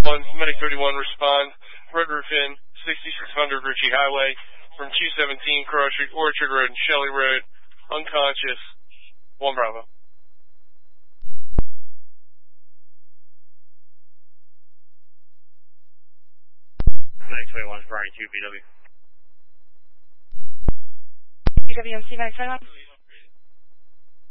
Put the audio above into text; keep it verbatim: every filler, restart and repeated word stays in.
one, Medic thirty-one, respond. Red Roof Inn, sixty-six hundred Ritchie Highway, from two seventeen Carr Street, Orchard Road, and Shelley Road, unconscious. one Bravo. Medic twenty-one, Brian two, B W. B W M C, Medic twenty-one.